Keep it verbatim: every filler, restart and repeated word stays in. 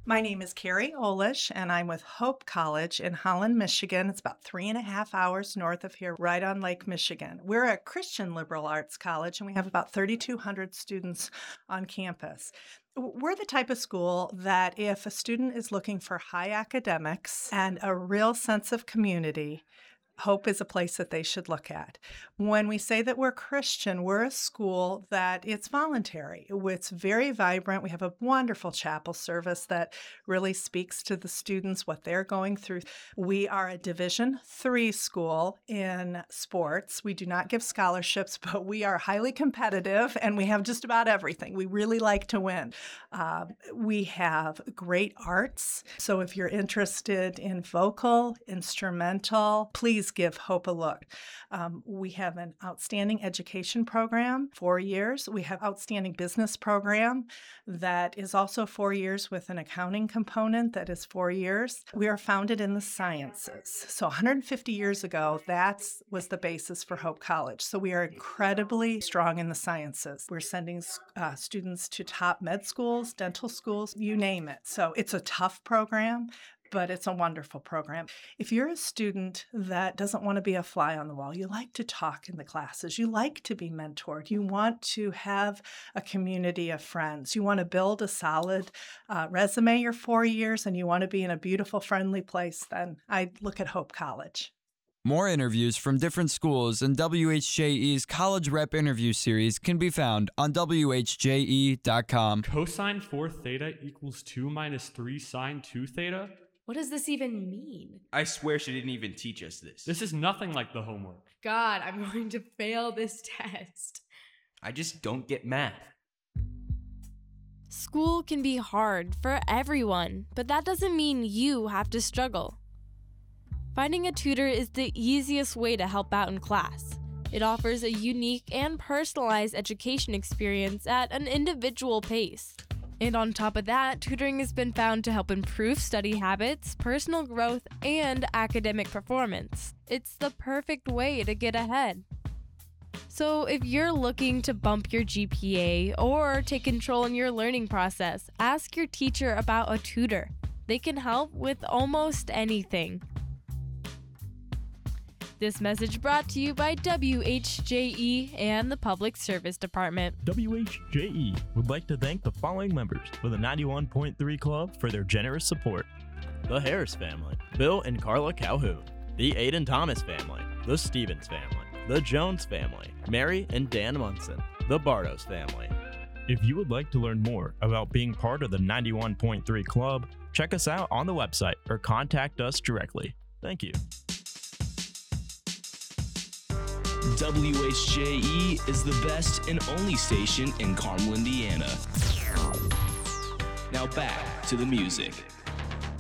My name is Carrie Olish, and I'm with Hope College in Holland, Michigan. It's about three and a half hours north of here, right on Lake Michigan. We're a Christian liberal arts college, and we have about thirty-two hundred students on campus. We're the type of school that if a student is looking for high academics and a real sense of community, Hope is a place that they should look at. When we say that we're Christian, we're a school that it's voluntary. It's very vibrant. We have a wonderful chapel service that really speaks to the students, what they're going through. We are a Division three school in sports. We do not give scholarships, but we are highly competitive and we have just about everything. We really like to win. Uh, we have great arts. So if you're interested in vocal, instrumental, please give Hope a look. Um, we have an outstanding education program, four years. We have outstanding business program that is also four years with an accounting component that is four years. We are founded in the sciences. So one hundred fifty years ago, that was the basis for Hope College. So we are incredibly strong in the sciences. We're sending uh, students to top med schools, dental schools, you name it. So it's a tough program, but it's a wonderful program. If you're a student that doesn't want to be a fly on the wall, you like to talk in the classes, you like to be mentored, you want to have a community of friends, you want to build a solid uh, resume your four years, and you want to be in a beautiful, friendly place, then I'd look at Hope College. More interviews from different schools in W H J E's College Rep Interview Series can be found on W H J E dot com. Cosine four theta equals two minus three sine two theta? What does this even mean? I swear she didn't even teach us this. This is nothing like the homework. God, I'm going to fail this test. I just don't get math. School can be hard for everyone, but that doesn't mean you have to struggle. Finding a tutor is the easiest way to help out in class. It offers a unique and personalized education experience at an individual pace. And on top of that, tutoring has been found to help improve study habits, personal growth, and academic performance. It's the perfect way to get ahead. So if you're looking to bump your G P A or take control in your learning process, ask your teacher about a tutor. They can help with almost anything. This message brought to you by W H J E and the Public Service Department. W H J E would like to thank the following members of the ninety-one point three Club for their generous support. The Harris family, Bill and Carla Calhoun. The Aiden Thomas family, the Stevens family, the Jones family, Mary and Dan Munson, the Bartos family. If you would like to learn more about being part of the ninety-one point three Club, check us out on the website or contact us directly. Thank you. W H J E is the best and only station in Carmel, Indiana. Now back to the music.